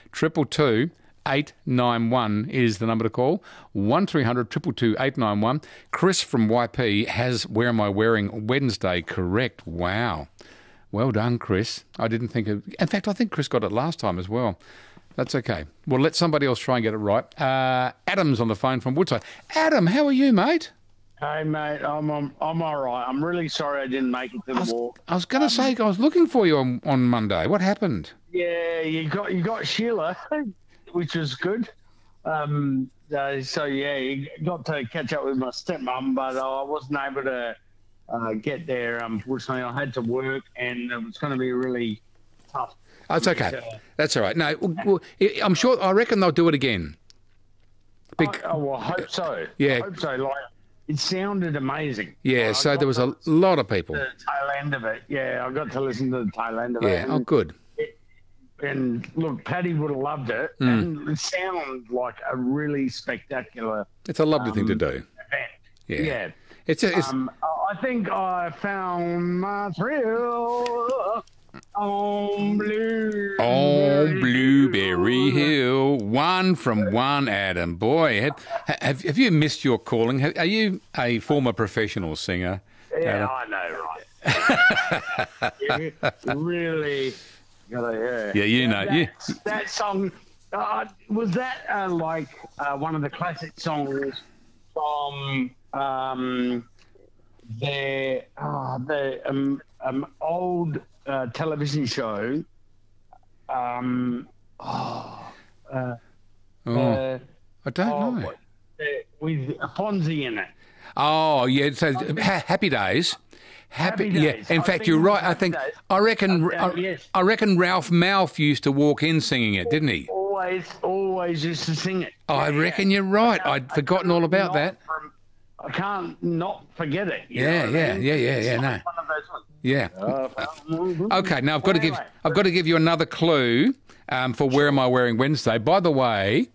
222 891 is the number to call. 1300 222 891. Chris from YP has Where Am I Wearing Wednesday correct. Wow. Well done, Chris. I didn't think of... In fact, I think Chris got it last time as well. That's okay. We'll let somebody else try and get it right. Adam's on the phone from Woodside. Adam, how are you, mate? Hey, mate, I'm all right. I'm really sorry I didn't make it to the walk. I was going to say, I was looking for you on Monday. What happened? Yeah, you got Sheila, which was good. So, you got to catch up with my stepmom, but I wasn't able to get there. Unfortunately, I had to work, and it was going to be really tough. That's okay. That's all right. No, I'm sure. I reckon they'll do it again. I hope so. Yeah. I hope so. Like, it sounded amazing. Yeah. So there was a lot of people. The tail end of it. Yeah, I got to listen to the tail end of it. Yeah. Oh, good. And look, Paddy would have loved it, and it sounded like a really spectacular. It's a lovely thing to do. Event. Yeah. It's. I think I found my thrill. On Blueberry Hill. One from one, Adam. Boy, have you missed your calling? Are you a former professional singer? Yeah, I know, right? You really gotta hear. Yeah, you know. That song, was that like one of the classic songs from the old television show. I don't know. With Fonzie in it. Oh, yeah. So Happy Days. Happy Days. Yeah. In fact, you're right. I reckon Ralph Mouth used to walk in singing it, didn't he? Always used to sing it. Oh, I reckon you're right. I'd forgotten all about that. I can't not forget it. Yeah. No. Yeah. Okay. Now I've got to give you another clue for Where Am I Wearing Wednesday. By the way,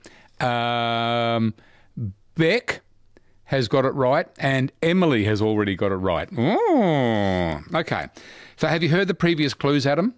Beck has got it right, and Emily has already got it right. Oh. Okay. So have you heard the previous clues, Adam?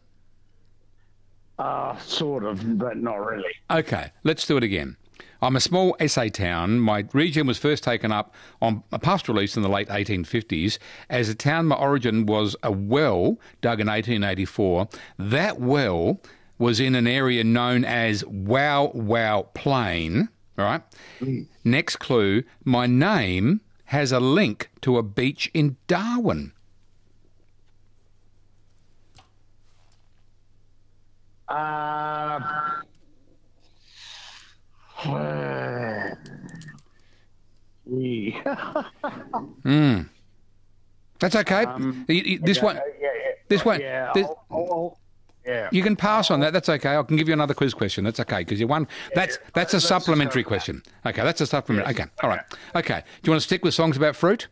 Sort of, but not really. Okay. Let's do it again. I'm a small SA town. My region was first taken up on a pastoral lease in the late 1850s. As a town, my origin was a well dug in 1884. That well was in an area known as Wow Wow Plain. All right. Next clue, my name has a link to a beach in Darwin. That's okay. This one. You can pass on that. That's okay. I can give you another quiz question. That's okay because you won. That's a supplementary question. Okay, that's a supplementary. Okay, all right. Okay. Do you want to stick with songs about fruit?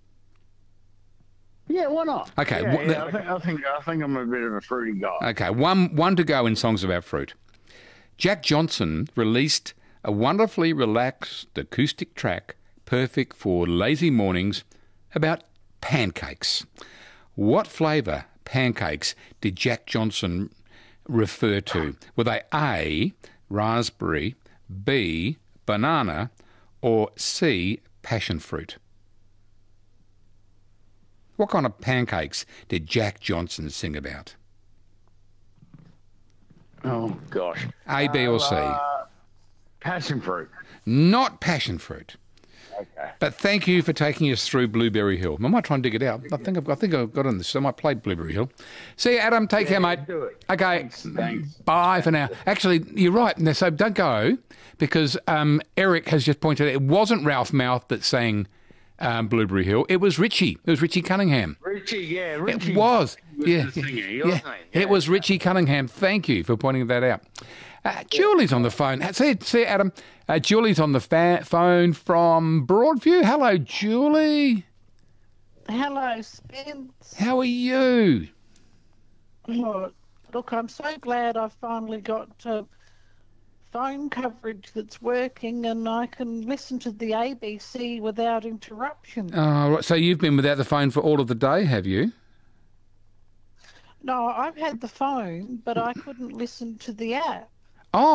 Yeah, why not? Okay. I think I'm a bit of a fruity guy. Okay, one to go in songs about fruit. Jack Johnson released a wonderfully relaxed acoustic track, perfect for lazy mornings, about pancakes. What flavour pancakes did Jack Johnson refer to? Were they A, raspberry, B, banana, or C, passion fruit? What kind of pancakes did Jack Johnson sing about? Oh, gosh. A, B, or C? Passion fruit. Not passion fruit. Okay. But thank you for taking us through Blueberry Hill. I might try and dig it out. I think I've got on this. I might play Blueberry Hill. See you, Adam. Take care, mate. Do it. Okay. Thanks. Bye for now. Actually, you're right. So don't go because Eric has just pointed out it wasn't Ralph Mouth that sang Blueberry Hill. It was Richie. It was Richie Cunningham. Richie. It was. It was Richie Cunningham. Thank you for pointing that out. Julie's on the phone. See, Adam. Julie's on the phone from Broadview. Hello, Julie. Hello, Spence. How are you? Oh, look, I'm so glad I've finally got phone coverage that's working and I can listen to the ABC without interruption. Oh, right. So you've been without the phone for all of the day, have you? No, I've had the phone, but I couldn't listen to the app.